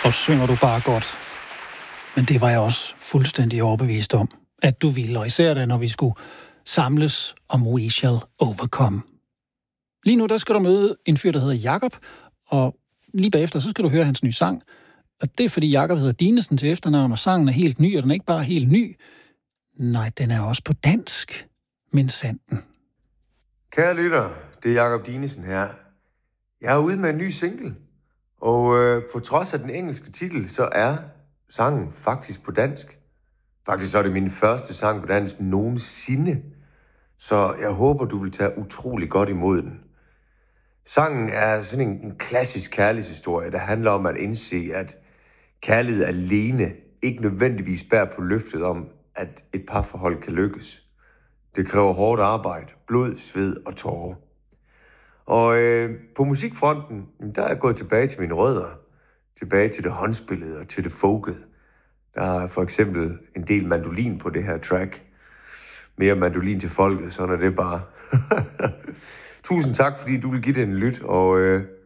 Og synger du bare godt. Men det var jeg også fuldstændig overbevist om, at du ville, og især da, når vi skulle samles om We Shall Overcome. Lige nu, der skal du møde en fyr, der hedder Jakob, og lige bagefter, så skal du høre hans nye sang. Og det er, fordi Jakob hedder Dinesen til efternavn, og sangen er helt ny, og den er ikke bare helt ny. Nej, den er også på dansk, men sanden. Kære lytter, det er Jakob Dinesen her. Jeg er ude med en ny single, og på trods af den engelske titel, så er sangen faktisk på dansk. Faktisk så er det min første sang på dansk nogensinde, så jeg håber, du vil tage utrolig godt imod den. Sangen er sådan en klassisk kærlighedshistorie, der handler om at indse, at kærlighed alene ikke nødvendigvis bærer på løftet om, at et parforhold kan lykkes. Det kræver hårdt arbejde, blod, sved og tårer. Og på musikfronten, der er jeg gået tilbage til mine rødder. Tilbage til det håndspillede og til det folket. Der er for eksempel en del mandolin på det her track. Mere mandolin til folket, sådan er det bare. Tusind tak, fordi du vil give det en lyt, og